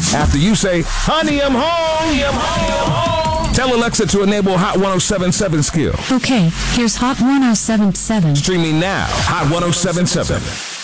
After you say, honey, I'm home. Tell Alexa to enable Hot 1077 skill. Okay, here's Hot 1077. Streaming now, Hot 1077.